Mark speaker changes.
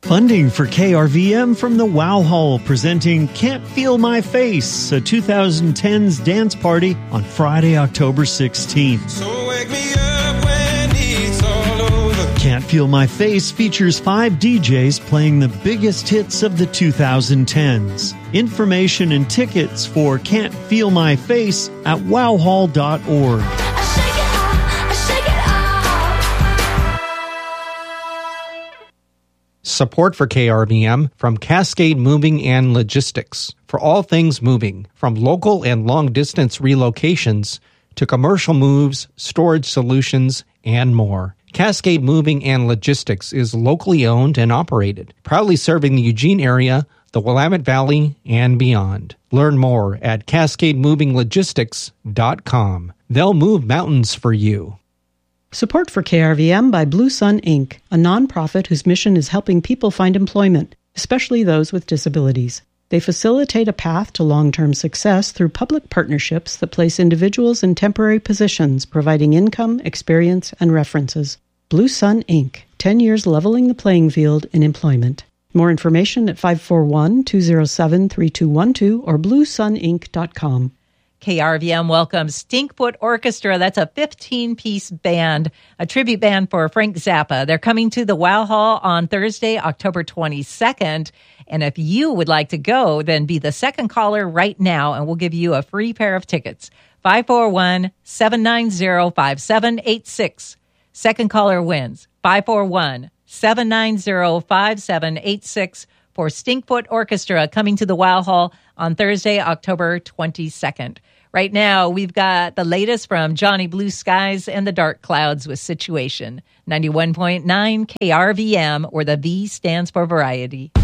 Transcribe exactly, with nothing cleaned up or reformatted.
Speaker 1: Funding for K R V M from the Wow Hall, presenting Can't Feel My Face, a twenty tens dance party on Friday, October sixteenth.
Speaker 2: So wake me up when it's all over.
Speaker 1: Can't Feel My Face features five D Js playing the biggest hits of the twenty tens. Information and tickets for Can't Feel My Face at wow hall dot org.
Speaker 3: Support for K R V M from Cascade Moving and Logistics. For all things moving, from local and long-distance relocations to commercial moves, storage solutions, and more. Cascade Moving and Logistics is locally owned and operated, proudly serving the Eugene area, the Willamette Valley, and beyond. Learn more at cascade moving logistics dot com. They'll move mountains for you.
Speaker 4: Support for K R V M by Blue Sun Incorporated, a nonprofit whose mission is helping people find employment, especially those with disabilities. They facilitate a path to long-term success through public partnerships that place individuals in temporary positions, providing income, experience, and references. Blue Sun Incorporated, ten years leveling the playing field in employment. More information at five four one, two zero seven, three two one two or blue sun inc dot com.
Speaker 5: K R V M welcomes Stinkfoot Orchestra. That's a fifteen-piece band, a tribute band for Frank Zappa. They're coming to the Wow Hall on Thursday, October twenty-second. And if you would like to go, then be the second caller right now, and we'll give you a free pair of tickets. five four one, seven nine zero, five seven eight six. Second caller wins. five four one, seven nine zero, five seven eight six for Stinkfoot Orchestra coming to the Wow Hall on Thursday, October twenty-second. Right now, we've got the latest from Johnny Blue Skies and the Dark Clouds with Situation. ninety-one point nine K R V M, where the V stands for variety.